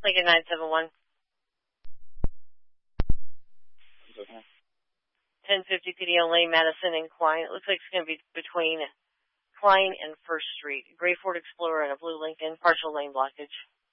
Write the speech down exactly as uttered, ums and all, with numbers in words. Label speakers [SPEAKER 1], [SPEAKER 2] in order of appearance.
[SPEAKER 1] Lincoln nine seven one.
[SPEAKER 2] Okay.
[SPEAKER 1] ten fifty P D O Lane, Madison and Klein. It looks like it's going to be between Klein and First Street. Gray Ford Explorer and a blue Lincoln, partial lane blockage.